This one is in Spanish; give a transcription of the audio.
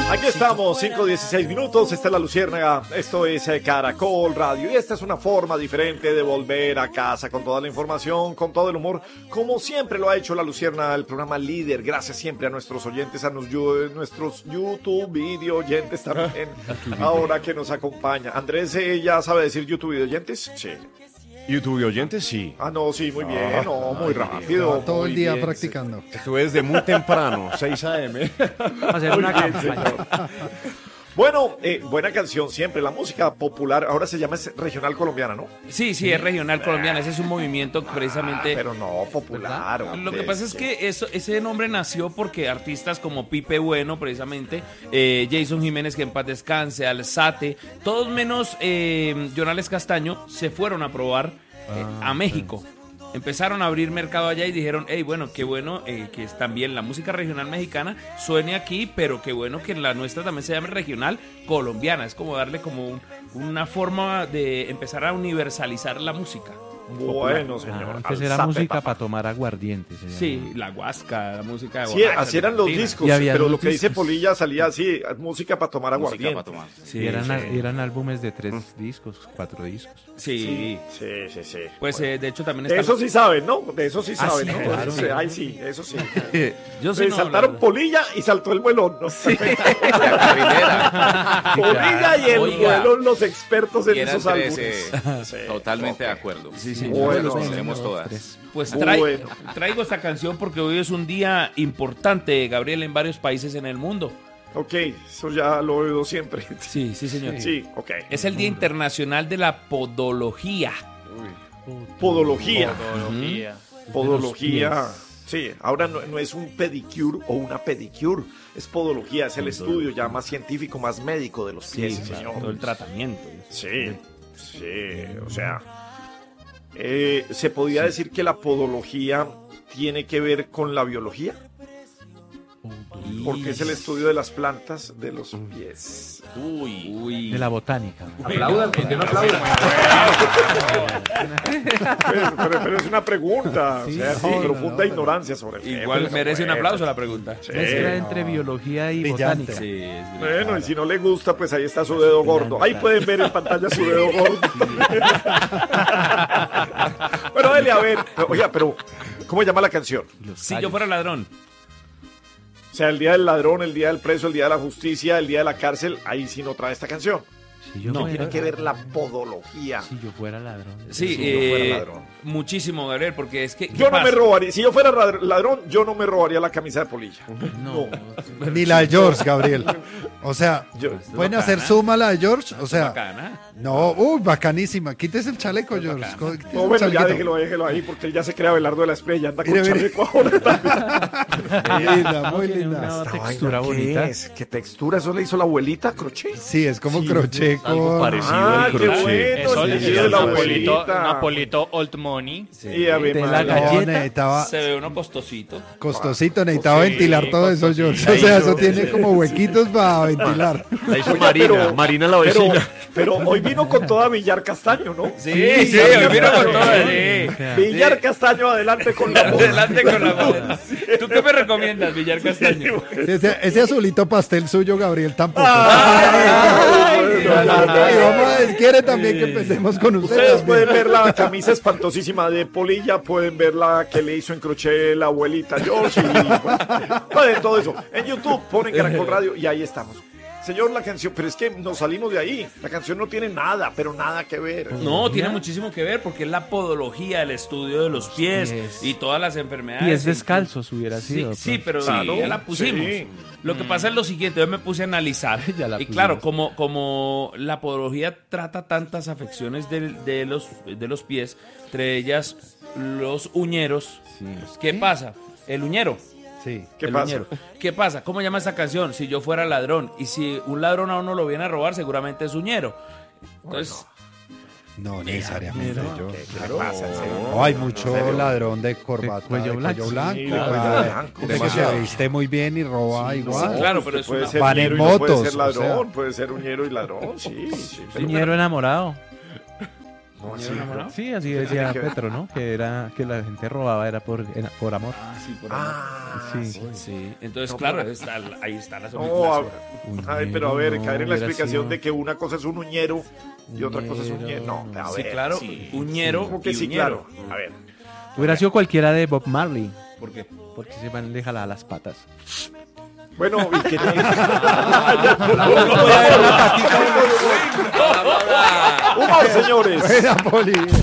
Aquí estamos, 5:16 minutos, esta es La Luciérnaga, esto es Caracol Radio y esta es una forma diferente de volver a casa con toda la información, con todo el humor, como siempre lo ha hecho La Luciérnaga, el programa líder. Gracias siempre a nuestros oyentes, a nuestros YouTube video oyentes también, ahora que nos acompaña. Andrés, ¿ya sabe decir YouTube video oyentes? Sí. YouTube oyentes, sí. Ah, no, sí, muy bien, muy rápido. Todo el día bien, practicando. Estuve desde muy temprano, 6 a.m. Hacer una campaña. Bueno, buena canción siempre, la música popular, ahora se llama regional colombiana, ¿no? Sí, es regional colombiana, ese es un movimiento precisamente... Pero no popular. Lo que pasa es que ese nombre nació porque artistas como Pipe Bueno, precisamente, Jason Jiménez, que en paz descanse, Alzate, todos menos Jonales Castaño, se fueron a probar a México. Empezaron a abrir mercado allá y dijeron, hey, bueno, qué bueno que también la música regional mexicana suene aquí, pero qué bueno que la nuestra también se llame regional colombiana. Es como darle como una forma de empezar a universalizar la música. Bueno, señor. Antes era música para tomar aguardiente. Sí, la guasca, la música de Sí, así eran los discos, pero lo que dice Polilla salía así, música para tomar aguardiente. Sí, eran álbumes de 3 discos, 4 discos. Sí. Pues bueno. De hecho también está... De eso sí saben, ¿no? De eso sí saben, sí, ¿no? Claro. Ay, sí, eso sí. Yo sí saltaron Polilla y saltó el muelón, ¿no? Sí. Polilla y el muelón, los expertos en esos álbumes. Totalmente de acuerdo. Sí. Bueno, tenemos todas. Pues traigo esta canción porque hoy es un día importante, Gabriel, en varios países en el mundo. Ok, eso ya lo he oído siempre. Sí, señor. Sí, ok. Es el Día Internacional de la Podología. Podología. Podología. Sí, ahora no es un pedicure o una pedicure, es podología, es el estudio ya más científico, más médico de los pies, señor. Todo el tratamiento. Sí, o sea, ¿se podría decir que la podología tiene que ver con la biología? Porque es el estudio de las plantas de los pies. Uy. De la botánica. Aplaudan, porque no aplaudan. Pero es una pregunta, o sea, profunda ignorancia sobre el tema. Igual merece un aplauso la pregunta. Mezcla entre biología y botánica. Sí, bueno, y si no le gusta, pues ahí está su dedo gordo. Ahí pueden ver en pantalla su dedo gordo. Bueno, dele a ver. Oiga, pero ¿cómo llama la canción? Si yo fuera ladrón. O sea, el día del ladrón, el día del preso, el día de la justicia, el día de la cárcel, ahí sí no trae esta canción. No tiene que ver la podología. Si yo fuera ladrón. Sí, muchísimo, Gabriel, porque es que... Yo no me robaría, si yo fuera ladrón, yo no me robaría la camisa de Polilla. No. Ni la de George, Gabriel. O sea, ¿pueden hacer suma la de George? O sea, bacana. No, bacanísima. Quítese el chaleco, George. No, bueno, ya déjelo ahí, porque él ya se crea Belardo de la Espriella, anda con chaleco ahora. Linda, muy linda. Una textura bonita. ¿Qué textura? ¿Eso le hizo la abuelita? ¿Crochet? Sí, es como crochet. Algo parecido al crochet. Eso el le de la abuelita. Napolito Old Money. Sí, a ver, de la galleta. Se ve uno costosito. Costosito, necesitaba ventilar todo eso, George. O sea, eso tiene como huequitos para ventilar. La hizo Marina la vecina. Pero hoy vino con toda Villar Castaño, ¿no? Sí, hoy vino con toda. Villar Castaño, adelante con la voz. Adelante con la voz. ¿Tú qué me recomiendas, Villar Castaño? Ese azulito pastel suyo, Gabriel, tampoco. Quiere también que empecemos con ustedes pueden ver la camisa espantosísima de Polilla, pueden ver la que le hizo en crochet la abuelita George, pueden todo eso. En YouTube ponen Caracol Radio y ahí estamos. Señor, la canción, pero es que nos salimos de ahí. La canción no tiene nada, pero nada que ver. No, tiene muchísimo que ver porque es la podología, el estudio de los pies y todas las enfermedades. Y es descalzos hubiera sido. Sí, pero ya la pusimos. Sí. Lo que pasa es lo siguiente, yo me puse a analizar. Y claro, como la podología trata tantas afecciones de los pies, entre ellas los uñeros, ¿qué pasa? El uñero. Sí. ¿Qué pasa? ¿Cómo llama esta canción? Si yo fuera ladrón. Y si un ladrón a uno lo viene a robar, seguramente es uñero. Entonces... No necesariamente. ¿Qué pasa? No, hay mucho ladrón de corbata, cuello blanco. De que se viste muy bien y roba igual. Sí, claro, pero puede es ser van en motos. Puede ser ladrón, puede ser uñero y ladrón, sí. Uñero enamorado. No, así, enamorado? Sí, así decía tiene que ver? Petro, ¿no? Que la gente robaba era por amor. Ah, sí, por Sí. Sí, entonces, No, claro, pero- ahí está la No, solución. pero a ver, No, caer en la hubiera explicación sido- de que una cosa es un uñero y otra cosa es un ñero. No, a Sí, ver. claro, sí. uñero ¿Cómo que y sí, uñero. claro? A ver. Hubiera sido cualquiera de Bob Marley, ¿Por qué? porque se van le jalaba las patas. Bueno, ¿y qué tiene? No voy a ver la patica. ¡Humor, señores! Buena, Poli.